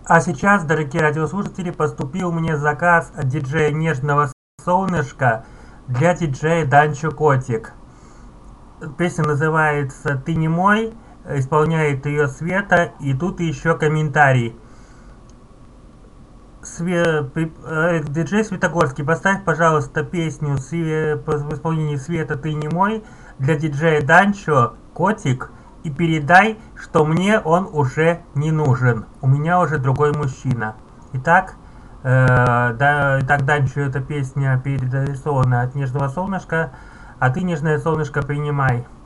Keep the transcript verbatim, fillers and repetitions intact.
А сейчас, дорогие радиослушатели, поступил мне заказ от диджея Нежного Солнышка для диджея Данчо Котик. Песня называется «Ты не мой», исполняет ее Света, и тут еще комментарий. Све... при- э, Диджей Светогорский, поставь, пожалуйста, песню Све- по- в исполнении Света «Ты не мой» для диджея Данчо Котик и передай, что мне он уже не нужен. У меня уже другой мужчина. Итак, э, да, итак, Данчо, эта песня переадресована от Нежного Солнышка, а ты, Нежное Солнышко, принимай.